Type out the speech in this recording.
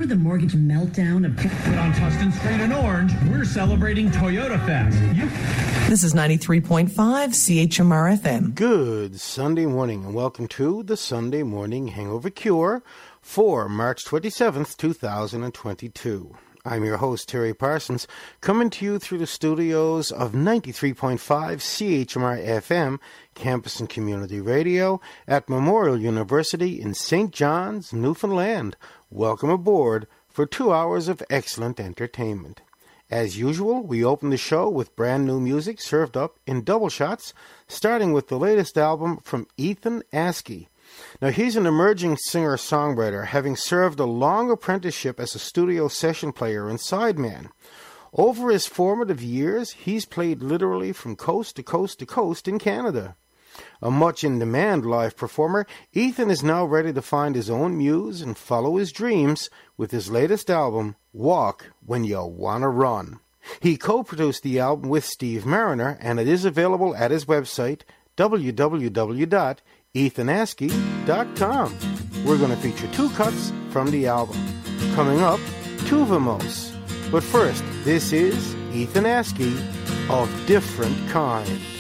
Remember the mortgage meltdown of... But on Tustin Street in Orange, we're celebrating Toyota Fest. This is 93.5 CHMR FM. Good Sunday morning, and welcome to the Sunday Morning Hangover Cure for March 27th, 2022. I'm your host, Terry Parsons, coming to you through the studios of 93.5 CHMR FM, campus and community radio at Memorial University in St. John's, Newfoundland. Welcome aboard for 2 hours of excellent entertainment. As usual, we open the show with brand new music served up in double shots, starting with the latest album from Ethan Askey. Now, he's an emerging singer-songwriter, having served a long apprenticeship as a studio session player and sideman. Over his formative years, he's played literally from coast to coast to coast in Canada. A much-in-demand live performer, Ethan is now ready to find his own muse and follow his dreams with his latest album, Walk When You Wanna Run. He co-produced the album with Steve Mariner, and it is available at his website, www.ethanaskey.com. We're going to feature two cuts from the album. Coming up, Tuvamos. But first, this is Ethan Askey of Different Kind.